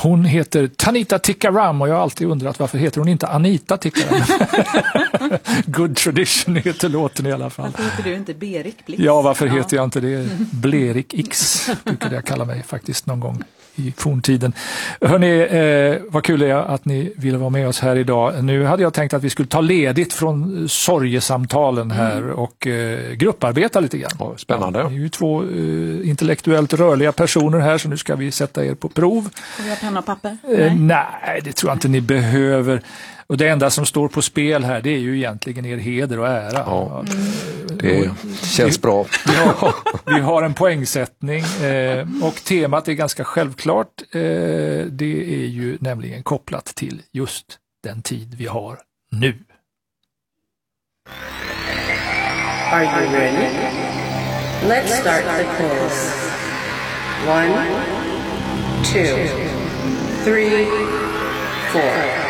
Hon heter Tanita Tikaram och jag har alltid undrat varför heter hon inte Anita Tikaram. Good tradition heter låten i alla fall. Varför heter du inte Berik Blix? Ja, varför heter jag inte det? Blerik X brukade jag kalla mig faktiskt någon gång i forntiden. Hörrni, vad kul är att ni ville vara med oss här idag. Nu hade jag tänkt att vi skulle ta ledigt från sorgesamtalen här och grupparbeta lite grann. Ja, spännande. Ja, ni är ju två intellektuellt rörliga personer här, så nu ska vi sätta er på prov. Får vi ha penna och papper? Nej, det tror jag inte ni behöver. Och det enda som står på spel här, det är ju egentligen er heder och ära. Ja, det känns bra. Vi har en poängsättning och temat är ganska självklart. Det är ju nämligen kopplat till just den tid vi har nu. Are you ready? Let's start the quiz. 1, 2, 3, 4.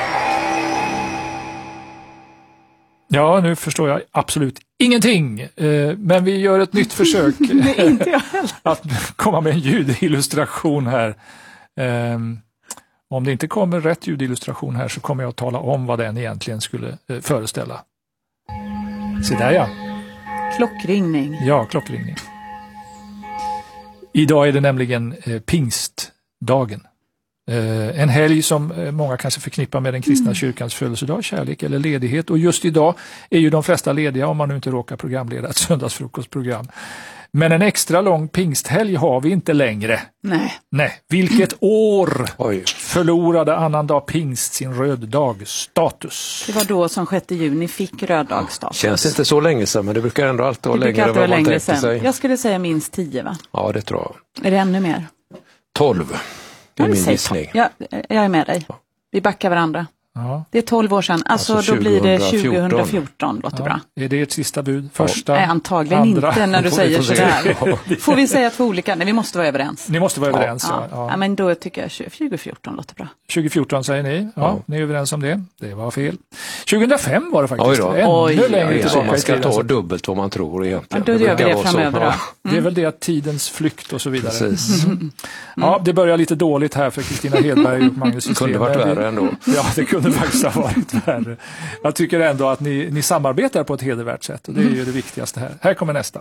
Ja, nu förstår jag absolut ingenting, men vi gör ett nytt försök att komma med en ljudillustration här. Om det inte kommer rätt ljudillustration här så kommer jag att tala om vad den egentligen skulle föreställa. Se där, ja. Klockringning. Ja, klockringning. Idag är det nämligen pingstdagen. En helg som många kanske förknippar med den kristna kyrkans födelsedag, kärlek eller ledighet. Och just idag är ju de flesta lediga om man nu inte råkar programleda ett söndagsfrukostprogram. Men en extra lång pingsthelg har vi inte längre. Nej. Vilket år förlorade annandag pingst sin röddagsstatus? Det var då som 6 juni fick röddagsstatus. Känns inte så länge sedan, men det brukar ändå alltid vara längre än vad man tänkte sig. Jag skulle säga minst 10, va? Ja, det tror jag. Är det ännu mer? 12. Det är min gissning. Jag är med dig. Vi backar varandra. Ja. Det är 12 år sedan. Alltså då blir det 2014. Låter bra. Är det ett sista bud? Första? Nej, antagligen andra. inte när du säger sådär. Får vi säga 2 olika? Nej, vi måste vara överens. Ni måste vara överens, ja. Ja, men då tycker jag 2014 låter bra. 2014 säger ni. Ja, ni är överens om det. Det var fel. 2005 var det faktiskt. Ännu längre tillbaka. Man ska ta dubbelt vad man tror egentligen. Ja, då gör vi det framöver då. Det är väl det att tidens flykt och så vidare. Precis. Ja, det börjar lite dåligt här för Kristina Hedberg och Magnus System. Det kunde varit värre ändå. Ja, det kunde faktiskt ha varit värre. Jag tycker ändå att ni samarbetar på ett hedervärt sätt och det är ju det viktigaste här. Här kommer nästa.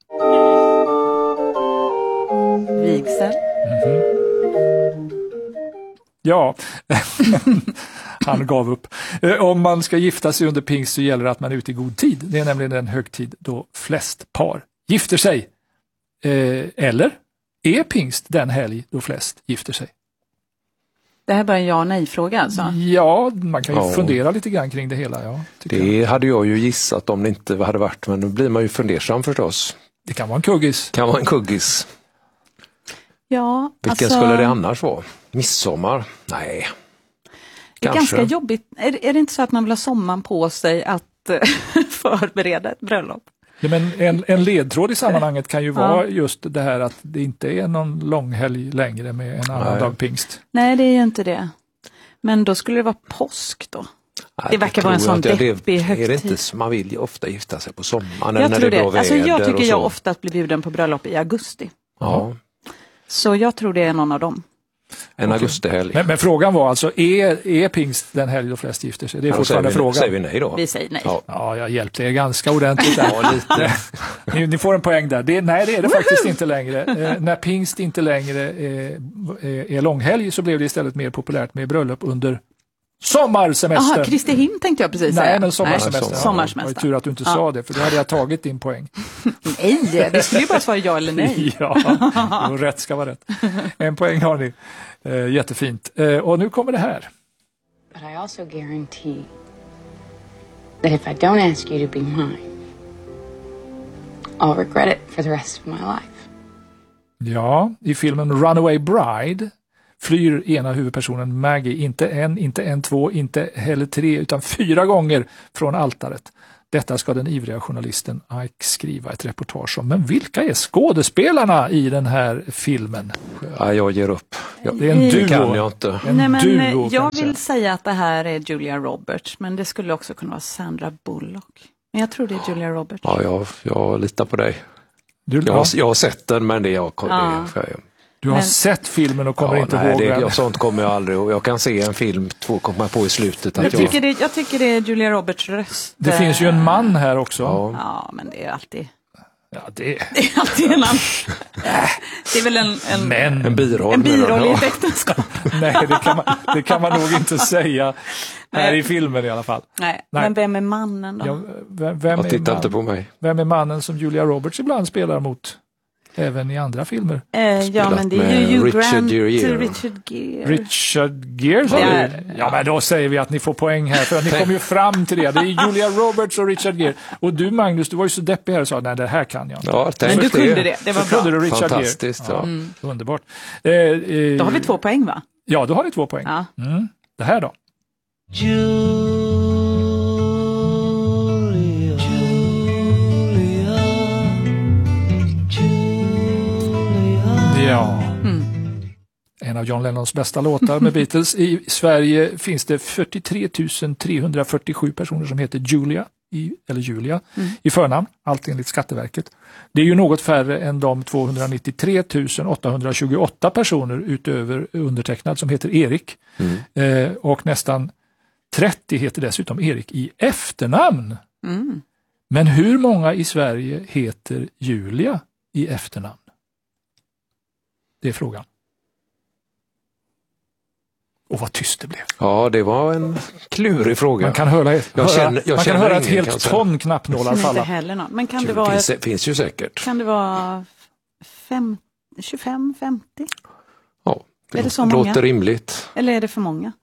Vigsel. Ja, han gav upp. Om man ska gifta sig under pingst så gäller det att man är ute i god tid. Det är nämligen den högtid då flest par gifter sig. Eller är pingst den helg då flest gifter sig? Det här bara en ja-nej-fråga alltså? Ja, man kan ju fundera lite grann kring det hela. Ja, det hade jag ju gissat om det inte hade varit, men nu blir man ju fundersam förstås. Det kan vara en kuggis. Ja, vilken skulle det annars vara? Midsommar? Nej. Det är ganska jobbigt. Är det inte så att man vill ha sommaren på sig att förbereda ett bröllop? Ja, men en ledtråd i sammanhanget kan ju vara just det här att det inte är någon långhelg längre med en annan dag pingst. Nej, det är ju inte det. Men då skulle det vara påsk då. Nej, det verkar vara en sån deppig högtid. Är det inte, man vill ju ofta gifta sig på sommaren jag när tror det är bra väder. Jag tycker jag ofta blir bjuden på bröllop i augusti. Ja. Så jag tror det är någon av dem. En augustihelg. Men frågan var alltså, är pingst den helg då flest gifter sig? Det är fortfarande frågan. Säger vi nej då? Vi säger nej. Ja, jag hjälpte er ganska ordentligt där. Lite. Ni får en poäng där. Nej, det är det faktiskt inte längre. När pingst inte längre är långhelg så blev det istället mer populärt med bröllop under sommarsemester. Jaha, Kristi him tänkte jag precis säga. Nej, men sommarsemester. Sommarsemester. Det var tur att du inte sa det, för då hade jag tagit din poäng. Nej, det skulle ju bara svara ja eller nej. Ja, rätt ska vara rätt. En poäng har ni. Jättefint. Och nu kommer det här. But I also guarantee that if I don't ask you to be mine, I'll regret it for the rest of my life. Ja, i filmen Runaway Bride flyr ena huvudpersonen Maggie inte två, inte heller 3 utan 4 gånger från altaret. Detta ska den ivriga journalisten Ike skriva ett reportage om. Men vilka är skådespelarna i den här filmen? Ja, jag ger upp. Det är en duo. Kan jag inte. Jag vill säga att det här är Julia Roberts, men det skulle också kunna vara Sandra Bullock. Men jag tror det är Julia Roberts. Ja, jag litar på dig. Jag har sett den, men det är jag. Du har sett filmen och kommer inte ihåg den. Sånt kommer jag aldrig ihåg. Jag kan se en film, 2 kommer på i slutet. Jag tycker det är Julia Roberts röst. Det finns ju en man här också. Ja, men det är alltid... Ja, det är alltid en annan. Det är väl en biroll. En biroll i ett äktenskap. Nej, det kan man nog inte säga här i filmen i alla fall. Nej. Men vem är mannen då? Ja, titta inte på mig. Vem är mannen som Julia Roberts ibland spelar mot? Även i andra filmer. Ja, men det är ju Richard Gere. Richard Gere? Ja, men då säger vi att ni får poäng här, för att ni kommer ju fram till det. Det är Julia Roberts och Richard Gere. Och du, Magnus, du var ju så deppig här och sa, nej, det här kan jag inte. Ja, men du kunde det, det var bra. Kunde du Richard fantastiskt, Gere? Ja. Underbart. Då har vi 2 poäng, va? Ja, då har ni 2 poäng. Ja. Det här då? Ja. En av John Lennons bästa låtar med Beatles. I Sverige finns det 43 347 personer som heter Julia i förnamn, allt enligt Skatteverket. Det är ju något färre än de 293 828 personer utöver undertecknad som heter Erik. Och nästan 30 heter dessutom Erik i efternamn. Men hur många i Sverige heter Julia i efternamn? Det är frågan. Och vad tyst det blev. Ja, det var en klurig fråga. Man kan höra ett helt ton knappnålar falla. Inte heller någon. Men kan det vara... Finns ju säkert. Kan det vara 25, 50? Ja, är det så många? Låter rimligt. Eller är det för många?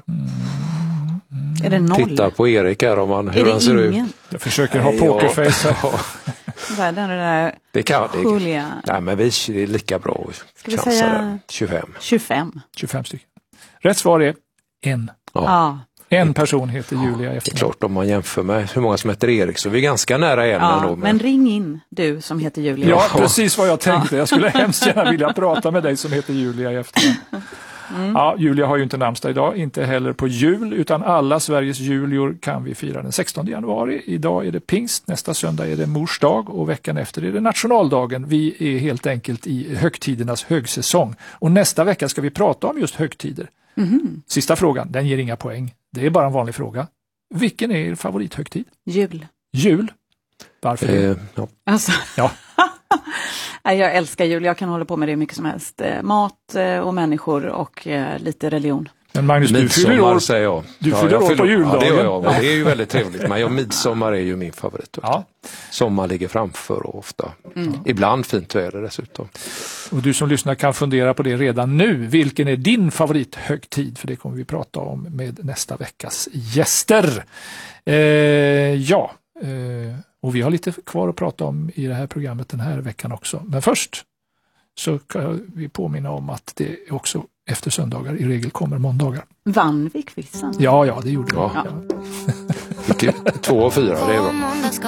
Är det 0? Titta på Erik här om hur han ser ut. Jag försöker ha pokerface här. Det kan Julia. Nej, men det är lika bra. Ska vi säga 25 stycken. Rätt svar är 1. Ja. En person heter Julia efter. Det är klart, om man jämför med hur många som heter Erik så är vi ganska nära en ändå. Men ring in du som heter Julia. Ja, precis vad jag tänkte. Jag skulle hemskt gärna vilja prata med dig som heter Julia i efternamn. Ja, Julia har ju inte namnsdag idag, inte heller på jul, utan alla Sveriges julior kan vi fira den 16 januari. Idag är det pingst, nästa söndag är det mors dag och veckan efter är det nationaldagen. Vi är helt enkelt i högtidernas högsäsong. Och nästa vecka ska vi prata om just högtider. Sista frågan, den ger inga poäng. Det är bara en vanlig fråga. Vilken är er favorithögtid? Jul? Varför det? Alltså. Ja. Jag älskar jul, jag kan hålla på med det mycket som helst. Mat och människor och lite religion. Men Magnus, du fyller år, säger jag. Du fyller år på juldagen. Ja, det gör jag. Det är ju väldigt trevligt. Men midsommar är ju min favorit. Ja. Sommar ligger framför och ofta. Ibland fint väder dessutom. Och du som lyssnar kan fundera på det redan nu. Vilken är din favorithögtid? För det kommer vi prata om med nästa veckas gäster. Och vi har lite kvar att prata om i det här programmet den här veckan också. Men först så kan vi påminna om att det också efter söndagar i regel kommer måndagar. Vann vi quizzen? Ja, det gjorde vi. Ja. 2 av 4, det är bra.